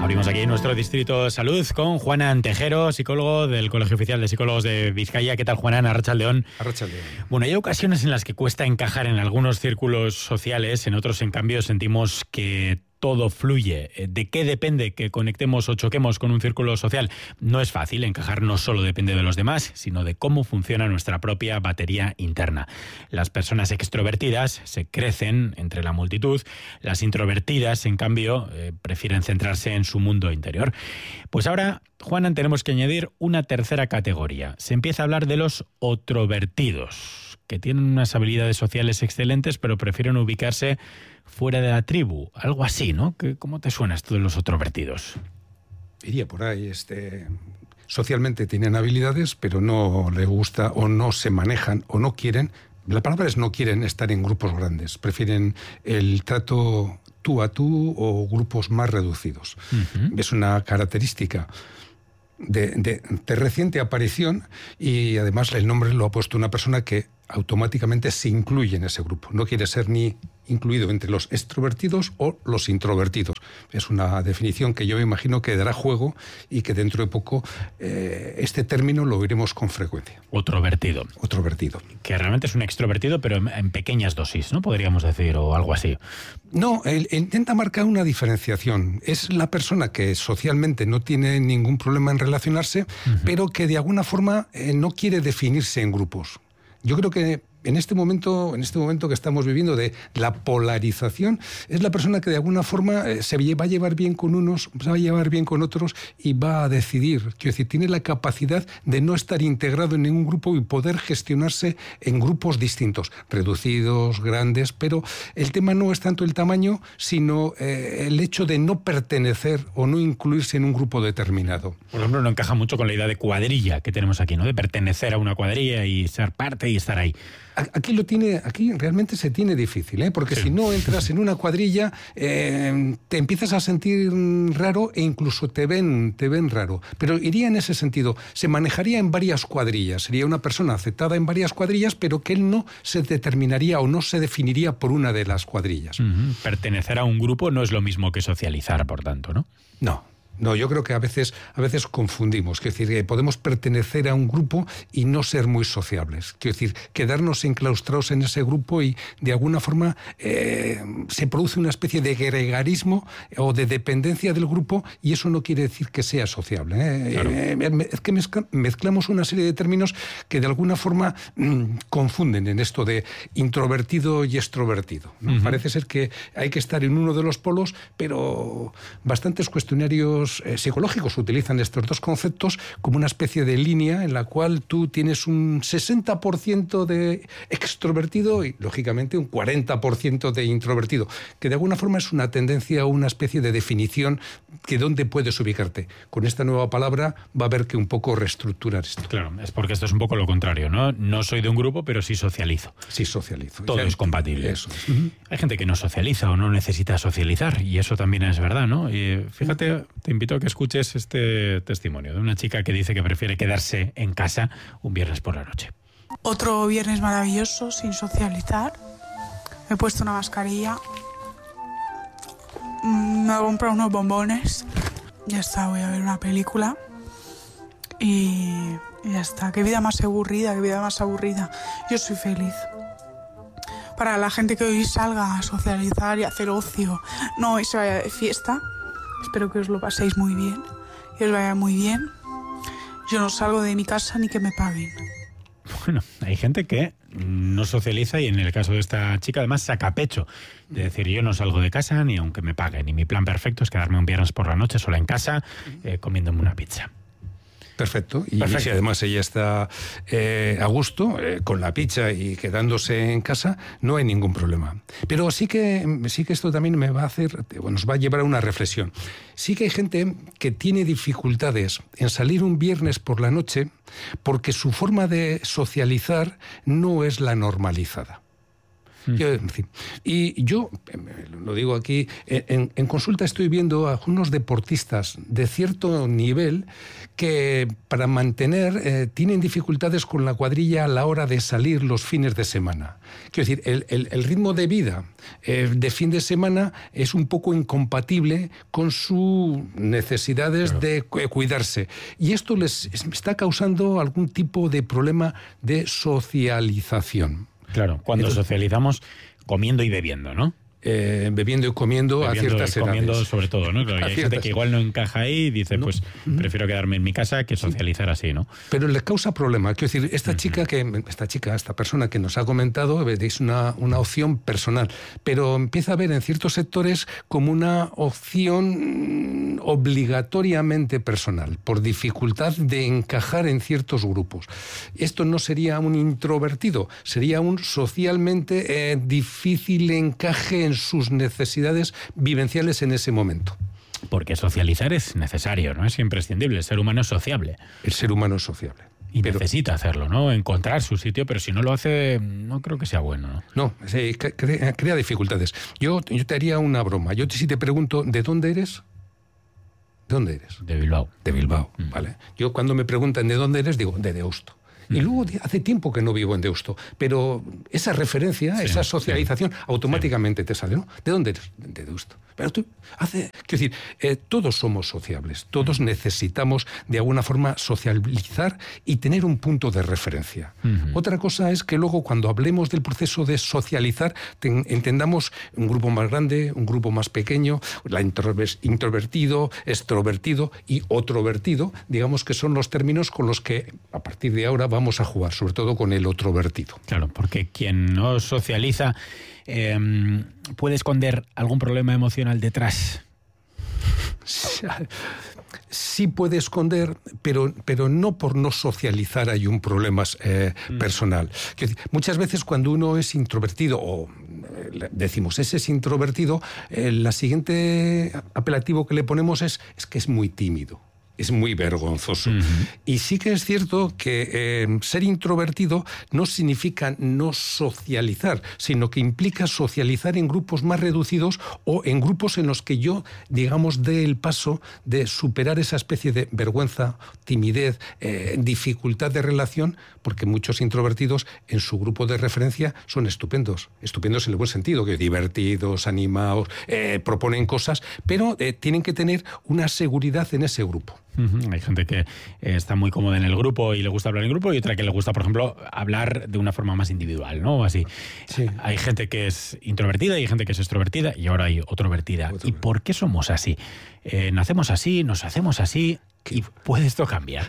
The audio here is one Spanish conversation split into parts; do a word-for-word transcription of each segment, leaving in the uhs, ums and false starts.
Abrimos aquí nuestro Distrito Salud con Juanan Tejero, psicólogo del Colegio Oficial de Psicólogos de Vizcaya. ¿Qué tal, Juanan? Arratsaldeon. Arratsaldeon. Bueno, hay ocasiones en las que cuesta encajar en algunos círculos sociales, en otros, en cambio, sentimos que todo fluye. ¿De qué depende que conectemos o choquemos con un círculo social? No es fácil. Encajar no solo depende de los demás, sino de cómo funciona nuestra propia batería interna. Las personas extrovertidas se crecen entre la multitud. Las introvertidas, en cambio, eh, prefieren centrarse en su mundo interior. Pues ahora, Juanan, tenemos que añadir una tercera categoría. Se empieza a hablar de los otrovertidos, que tienen unas habilidades sociales excelentes, pero prefieren ubicarse fuera de la tribu. Algo así, ¿no? ¿Cómo te suena esto de los otrovertidos? Iría por ahí. Este, socialmente tienen habilidades, pero no les gusta o no se manejan o no quieren. La palabra es no quieren estar en grupos grandes. Prefieren el trato tú a tú o grupos más reducidos. Uh-huh. Es una característica de, de, de reciente aparición y además el nombre lo ha puesto una persona que automáticamente se incluye en ese grupo. No quiere ser ni incluido entre los extrovertidos o los introvertidos. Es una definición que yo me imagino que dará juego y que dentro de poco eh, este término lo oiremos con frecuencia. Otrovertido. Otrovertido. Que realmente es un extrovertido, pero en pequeñas dosis, ¿no? Podríamos decir, o algo así. No, él intenta marcar una diferenciación. Es la persona que socialmente no tiene ningún problema en relacionarse, uh-huh. pero que de alguna forma eh, no quiere definirse en grupos. Yo creo que en este momento, en este momento que estamos viviendo de la polarización, es la persona que de alguna forma eh, se va a llevar bien con unos, se va a llevar bien con otros y va a decidir. Quiero decir, tiene la capacidad de no estar integrado en ningún grupo y poder gestionarse en grupos distintos, reducidos, grandes, pero el tema no es tanto el tamaño, sino eh, el hecho de no pertenecer o no incluirse en un grupo determinado. Por ejemplo, no encaja mucho con la idea de cuadrilla que tenemos aquí, ¿no? De pertenecer a una cuadrilla y ser parte y estar ahí. Aquí lo tiene, aquí realmente se tiene difícil, ¿eh? Porque sí. Si no entras en una cuadrilla, eh, te empiezas a sentir raro e incluso te ven, te ven raro. Pero iría en ese sentido, se manejaría en varias cuadrillas, sería una persona aceptada en varias cuadrillas, pero que él no se determinaría o no se definiría por una de las cuadrillas. Uh-huh. Pertenecer a un grupo no es lo mismo que socializar, por tanto, ¿no? No. No, yo creo que a veces, a veces confundimos. Quiero decir, que podemos pertenecer a un grupo y no ser muy sociables. Quiero decir, quedarnos enclaustrados en ese grupo y de alguna forma eh, se produce una especie de gregarismo o de dependencia del grupo y eso no quiere decir que sea sociable. ¿eh? Claro. Eh, es que mezclamos una serie de términos que de alguna forma mmm, confunden en esto de introvertido y extrovertido, ¿no? Uh-huh. Parece ser que hay que estar en uno de los polos, pero bastantes cuestionarios Eh, psicológicos utilizan estos dos conceptos como una especie de línea en la cual tú tienes un sesenta por ciento de extrovertido y, lógicamente, un cuarenta por ciento de introvertido, que de alguna forma es una tendencia o una especie de definición que dónde puedes ubicarte. Con esta nueva palabra va a haber que un poco reestructurar esto. Claro, es porque esto es un poco lo contrario, ¿no? No soy de un grupo, pero sí socializo. Sí socializo. Todo es compatible. Eso es. Uh-huh. Hay gente que no socializa o no necesita socializar y eso también es verdad, ¿no? Y fíjate, te invito a que escuches este testimonio de una chica que dice que prefiere quedarse en casa un viernes por la noche. Otro viernes maravilloso, sin socializar. Me he puesto una mascarilla. Me he comprado unos bombones. Ya está, voy a ver una película. Y ya está. Qué vida más aburrida, qué vida más aburrida. Yo soy feliz. Para la gente que hoy salga a socializar y hacer ocio, no hoy se vaya de fiesta. Espero que os lo paséis muy bien, que os vaya muy bien. Yo no salgo de mi casa ni que me paguen. Bueno, hay gente que no socializa y en el caso de esta chica además saca pecho. De decir, yo no salgo de casa ni aunque me paguen. Y mi plan perfecto es quedarme un viernes por la noche sola en casa eh, comiéndome una pizza. Perfecto. Y Perfecto. si además ella está eh, a gusto eh, con la pizza y quedándose en casa, no hay ningún problema. Pero sí que, sí que esto también me va a hacer, bueno, nos va a llevar a una reflexión. Sí que hay gente que tiene dificultades en salir un viernes por la noche porque su forma de socializar no es la normalizada. Mm. Quiero decir, y yo, lo digo aquí, en, en consulta estoy viendo a algunos deportistas de cierto nivel que para mantener eh, tienen dificultades con la cuadrilla a la hora de salir los fines de semana. Quiero decir, el, el, el ritmo de vida eh, de fin de semana es un poco incompatible con sus necesidades claro. de cuidarse. Y esto les está causando algún tipo de problema de socialización. Claro, cuando Entonces, socializamos comiendo y bebiendo, ¿no? Eh, bebiendo y comiendo bebiendo a ciertas y comiendo edades. Sobre todo, ¿no? Claro, hay gente que igual no encaja ahí y dice, no. pues prefiero quedarme en mi casa que socializar sí. así, ¿no? Pero les causa problema. Quiero decir, esta uh-huh. chica, que esta chica, esta persona que nos ha comentado, es una, una opción personal, pero empieza a ver en ciertos sectores como una opción obligatoriamente personal, por dificultad de encajar en ciertos grupos. Esto no sería un introvertido, sería un socialmente eh, difícil encaje en sus necesidades vivenciales en ese momento. Porque socializar es necesario, ¿no? Es imprescindible. El ser humano es sociable. El ser humano es sociable. Y pero, necesita hacerlo, ¿no? Encontrar su sitio, pero si no lo hace, no creo que sea bueno, ¿no? No, sí, crea, crea dificultades. Yo, yo te haría una broma. Yo si te pregunto, ¿de dónde eres? ¿De dónde eres? De Bilbao. De Bilbao, mm. vale. Yo cuando me preguntan de dónde eres, digo, de Deusto. Y luego hace tiempo que no vivo en Deusto, pero esa referencia, sí, esa socialización, sí, automáticamente sí. te sale, ¿no? ¿De dónde eres? De Deusto. Pero tú, hace, quiero decir, eh, todos somos sociables, todos necesitamos de alguna forma socializar y tener un punto de referencia. Uh-huh. Otra cosa es que luego cuando hablemos del proceso de socializar, ten, entendamos un grupo más grande, un grupo más pequeño, la introvertido, extrovertido y otrovertido, digamos que son los términos con los que a partir de ahora vamos a jugar, sobre todo con el otrovertido. Claro, porque quien no socializa eh, puede esconder algún problema emocional detrás. Sí puede esconder, pero, pero no por no socializar hay un problema eh, mm. personal. Muchas veces cuando uno es introvertido, o eh, decimos ese es introvertido, eh, la siguiente apelativo que le ponemos es, es que es muy tímido. Es muy vergonzoso. Uh-huh. Y sí que es cierto que eh, ser introvertido no significa no socializar, sino que implica socializar en grupos más reducidos o en grupos en los que yo, digamos, dé el paso de superar esa especie de vergüenza, timidez, eh, dificultad de relación, porque muchos introvertidos en su grupo de referencia son estupendos, estupendos en el buen sentido, que divertidos, animados, eh, proponen cosas, pero eh, tienen que tener una seguridad en ese grupo. Uh-huh. Hay gente que eh, está muy cómoda en el grupo y le gusta hablar en grupo, y otra que le gusta, por ejemplo, hablar de una forma más individual, ¿no? Así. Sí. Hay gente que es introvertida y hay gente que es extrovertida, y ahora hay otrovertida. Otro. ¿Y por qué somos así? Eh, nacemos así, nos hacemos así, y puede esto cambiar.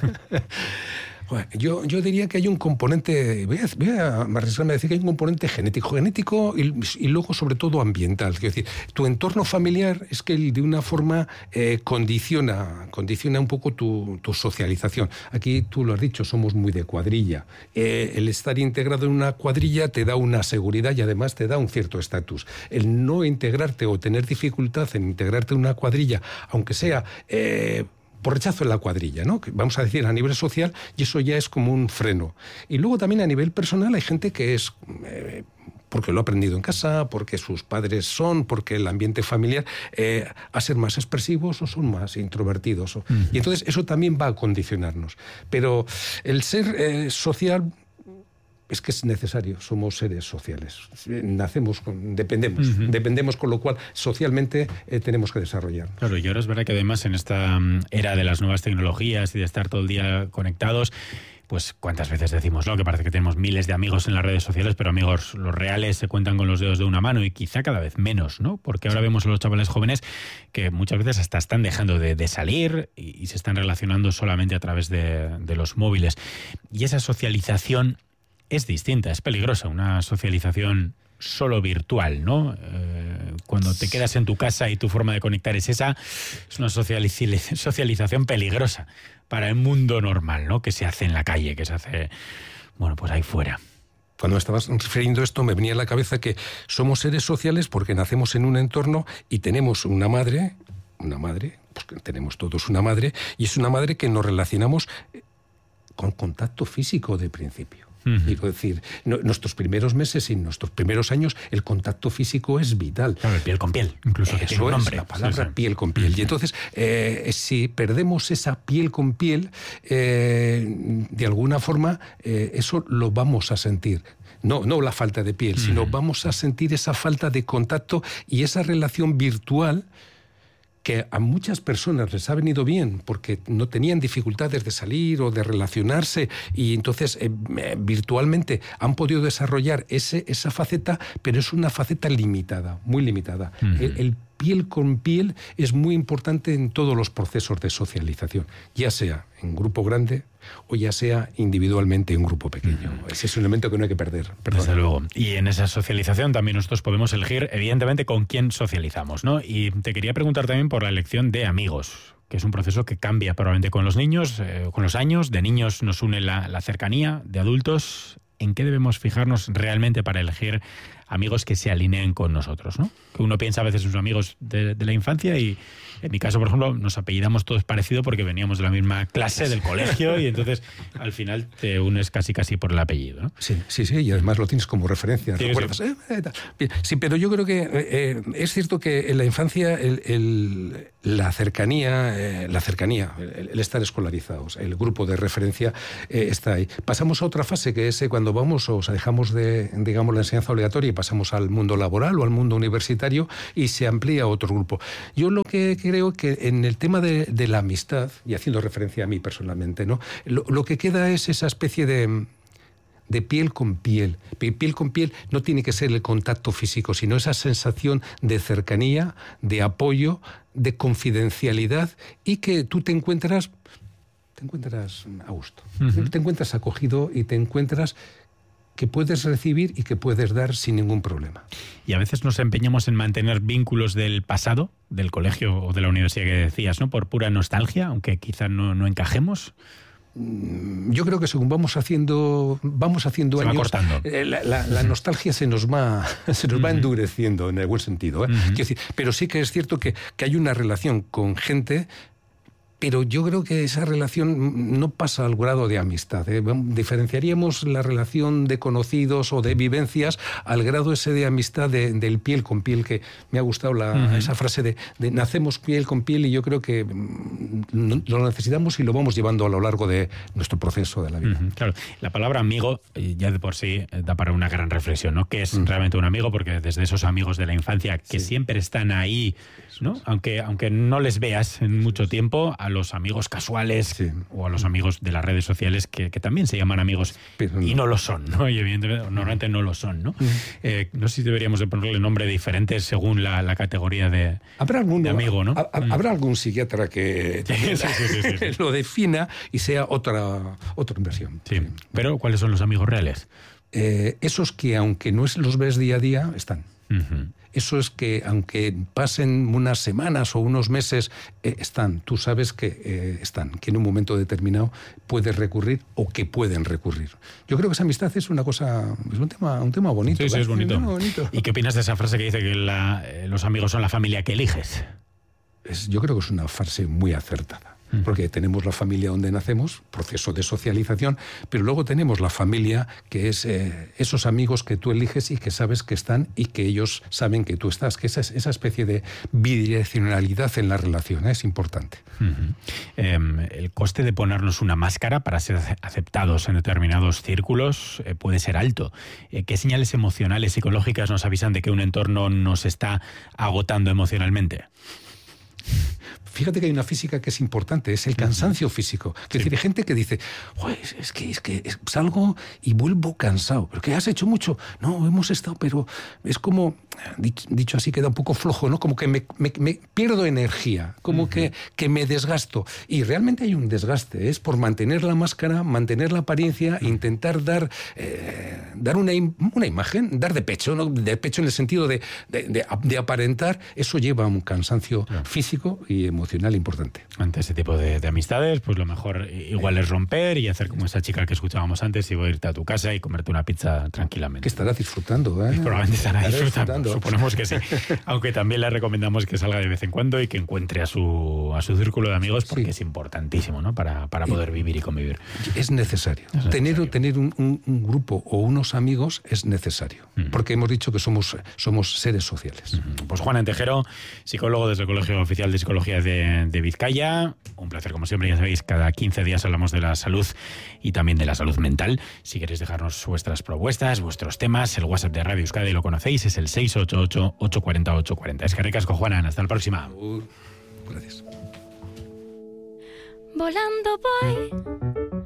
Bueno, yo, yo diría que hay un componente, voy a, voy a arriesgarme a decir que hay un componente genético, genético y, y luego sobre todo ambiental. Quiero decir, tu entorno familiar es que de una forma eh, condiciona, condiciona un poco tu, tu socialización. Aquí tú lo has dicho, somos muy de cuadrilla. Eh, el estar integrado en una cuadrilla te da una seguridad y además te da un cierto estatus. El no integrarte o tener dificultad en integrarte en una cuadrilla, aunque sea Eh, por rechazo en la cuadrilla, ¿no? Vamos a decir a nivel social, y eso ya es como un freno. Y luego también a nivel personal hay gente que es eh, porque lo ha aprendido en casa, porque sus padres son, porque el ambiente familiar, eh, a ser más expresivos o son más introvertidos. O, uh-huh. Y entonces eso también va a condicionarnos. Pero el ser eh, social es que es necesario, somos seres sociales. Nacemos, con, dependemos, uh-huh. dependemos, con lo cual socialmente eh, tenemos que desarrollarnos. Claro, y ahora es verdad que además en esta era de las nuevas tecnologías y de estar todo el día conectados, pues cuántas veces decimos, ¿no? Que parece que tenemos miles de amigos en las redes sociales, pero amigos, los reales se cuentan con los dedos de una mano, y quizá cada vez menos, ¿no? Porque ahora vemos a los chavales jóvenes que muchas veces hasta están dejando de, de salir y, y se están relacionando solamente a través de, de los móviles. Y esa socialización es distinta, es peligrosa, una socialización solo virtual, ¿no? Eh, cuando te quedas en tu casa y tu forma de conectar es esa, es una socializ- socialización peligrosa para el mundo normal, ¿no? Que se hace en la calle, que se hace, bueno, pues ahí fuera. Cuando estabas refiriendo esto, me venía a la cabeza que somos seres sociales porque nacemos en un entorno y tenemos una madre, una madre, pues tenemos todos una madre, y es una madre que nos relacionamos con contacto físico de principio. Uh-huh. Quiero decir, no, nuestros primeros meses y nuestros primeros años, el contacto físico es vital. Claro, piel con piel, incluso. Eso tiene un nombre. Es la palabra sí, sí. piel con piel. Uh-huh. Y entonces, eh, si perdemos esa piel con piel, eh, de alguna forma, eh, eso lo vamos a sentir. No, no la falta de piel, uh-huh. sino vamos a sentir esa falta de contacto y esa relación virtual que a muchas personas les ha venido bien porque no tenían dificultades de salir o de relacionarse y entonces eh, virtualmente han podido desarrollar ese, esa faceta, pero es una faceta limitada, muy limitada. Uh-huh. El, el piel con piel es muy importante en todos los procesos de socialización, ya sea en grupo grande o ya sea individualmente en grupo pequeño. Uh-huh. Ese es un elemento que no hay que perder. Perdón. Desde luego. Y en esa socialización también nosotros podemos elegir, evidentemente, con quién socializamos, ¿no? Y te quería preguntar también por la elección de amigos, que es un proceso que cambia probablemente con los niños, eh, con los años. De niños nos une la, la cercanía, de adultos, ¿en qué debemos fijarnos realmente para elegir amigos que se alineen con nosotros, ¿no? Que uno piensa a veces en sus amigos de, de la infancia y en mi caso, por ejemplo, nos apellidamos todos parecido porque veníamos de la misma clase del colegio y entonces al final te unes casi casi por el apellido, ¿no? Sí, sí, sí, y además lo tienes como referencia. Sí, ¿Recuerdas? sí. Eh, eh, sí, pero yo creo que eh, eh, es cierto que en la infancia el, el, la cercanía, eh, la cercanía, el, el estar escolarizados, el grupo de referencia eh, está ahí. Pasamos a otra fase que es eh, cuando vamos o sea, dejamos de, digamos, la enseñanza obligatoria y pasamos al mundo laboral o al mundo universitario y se amplía otro grupo. Yo lo que creo que en el tema de, de la amistad, y haciendo referencia a mí personalmente, ¿no? Lo, lo que queda es esa especie de... de piel con piel. Piel con piel no tiene que ser el contacto físico, sino esa sensación de cercanía, de apoyo, de confidencialidad y que tú te encuentras, te encuentras a gusto. Uh-huh. Te encuentras acogido y te encuentras que puedes recibir y que puedes dar sin ningún problema. Y a veces nos empeñamos en mantener vínculos del pasado, del colegio o de la universidad que decías, ¿no? Por pura nostalgia, aunque quizá no, no encajemos. Yo creo que según vamos haciendo vamos haciendo se años, va cortando. Eh, la, la, la nostalgia se nos va se nos uh-huh. va endureciendo en el buen sentido, ¿eh? Uh-huh. Quiero decir, pero sí que es cierto que, que hay una relación con gente, pero yo creo que esa relación no pasa al grado de amistad, ¿eh? Diferenciaríamos la relación de conocidos o de vivencias al grado ese de amistad de, del piel con piel, que me ha gustado la, uh-huh. esa frase de, de nacemos piel con piel y yo creo que lo necesitamos y lo vamos llevando a lo largo de nuestro proceso de la vida. Uh-huh. Claro, la palabra amigo ya de por sí da para una gran reflexión, ¿no? ¿Qué es uh-huh. realmente un amigo? Porque desde esos amigos de la infancia que sí. siempre están ahí, ¿no? Aunque, aunque no les veas en mucho tiempo, a los amigos casuales sí. o a los amigos de las redes sociales que, que también se llaman amigos pero y no lo son, ¿no? Y evidentemente normalmente no lo son, ¿no? Uh-huh. Eh, no sé si deberíamos de ponerle nombre diferente según la, la categoría de, ¿Habrá algún, de amigo, ¿no? Ha, ha, ¿Habrá algún psiquiatra que sí, sí, sí, sí, sí, sí. lo defina y sea otra, otra inversión? Sí. Sí. Pero ¿cuáles son los amigos reales? Eh, esos que aunque no los ves día a día, están. Uh-huh. Eso es que, aunque pasen unas semanas o unos meses, eh, están. Tú sabes que eh, están, que en un momento determinado puedes recurrir o que pueden recurrir. Yo creo que esa amistad es una cosa, es un tema, un tema bonito. Sí, sí, ¿verdad? es bonito. Un tema bonito. ¿Y qué opinas de esa frase que dice que la, eh, los amigos son la familia que eliges? Es, yo creo que es una frase muy acertada. Porque tenemos la familia donde nacemos, proceso de socialización, pero luego tenemos la familia que es eh, esos amigos que tú eliges y que sabes que están y que ellos saben que tú estás, que esa, esa especie de bidireccionalidad en la relación ¿eh? es importante. Uh-huh. Eh, el coste de ponernos una máscara para ser aceptados en determinados círculos eh, puede ser alto. Eh, ¿Qué señales emocionales, psicológicas nos avisan de que un entorno nos está agotando emocionalmente? Fíjate que hay una física que es importante, es el cansancio físico. Es decir, hay gente que dice, es que, es que salgo y vuelvo cansado. ¿Pero qué has hecho mucho? No, hemos estado, pero es como, dicho, dicho así queda un poco flojo, ¿no? Como que me, me, me pierdo energía, como uh-huh. que, que me desgasto. Y realmente hay un desgaste, es por mantener la máscara, mantener la apariencia, uh-huh. intentar dar, eh, dar una, una imagen, dar de pecho, ¿no? De pecho en el sentido de, de, de, de aparentar. Eso lleva a un cansancio uh-huh. físico y emocional. emocional importante. Ante ese tipo de, de amistades, pues lo mejor igual es romper y hacer como esa chica que escuchábamos antes, y voy a irte a tu casa y comerte una pizza tranquilamente. Que estará disfrutando, ¿eh? Y probablemente estará, estará disfrutando, disfrutando, suponemos que sí. Aunque también le recomendamos que salga de vez en cuando y que encuentre a su, a su círculo de amigos, porque sí. es importantísimo, ¿no? Para, para poder vivir y convivir. Es necesario. Es necesario. Tener, tener un, un, un grupo o unos amigos es necesario, mm. porque hemos dicho que somos, somos seres sociales. Mm. Pues Juan Antejero, psicólogo desde el Colegio Oficial de Psicología de, de Vizcaya. Un placer, como siempre, ya sabéis, cada quince días hablamos de la salud y también de la salud mental. Si queréis dejarnos vuestras propuestas, vuestros temas, el WhatsApp de Radio Euskadi lo conocéis, es el seis ocho ocho, ocho cuatro cero, ocho cuatro cero. Es que ricasco, Juanan, hasta la próxima. Gracias. Volando voy